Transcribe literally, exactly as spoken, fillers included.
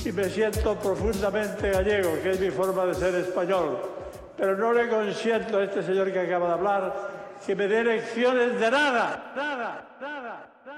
y me siento profundamente gallego, que es mi forma de ser español. Pero no le consiento a este señor que acaba de hablar que me dé lecciones de nada, nada, nada, nada.